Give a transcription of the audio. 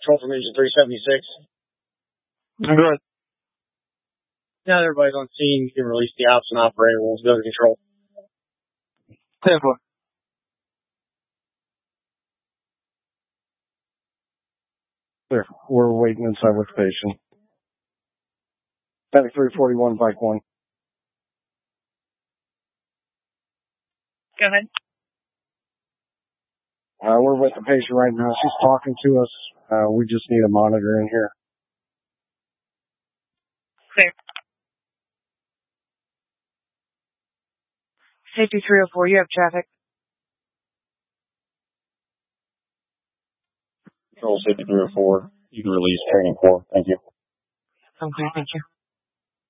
Control from Engine 376. Good. Now that everybody's on scene, you can release the ops and operator. We'll go to control. 10-4. Clear. We're waiting inside with the patient. Panic 341, Bike 1. Go ahead. We're with the patient right now. She's talking to us. We just need a monitor in here. Clear. Safety 304, you have traffic. Control Safety 304. You can release training 4. Thank you. Okay, thank you.